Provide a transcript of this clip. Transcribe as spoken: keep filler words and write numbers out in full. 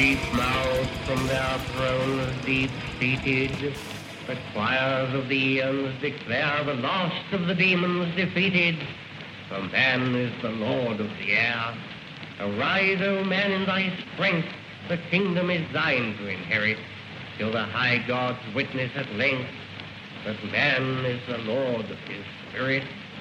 deep mouths from their thrones deep-seated, the choirs of the eons declare the last of the demons defeated. For man is the lord of the air. Arise, O man, in thy strength, the kingdom is thine to inherit, till the high gods witness at length that man is the lord of his spirit.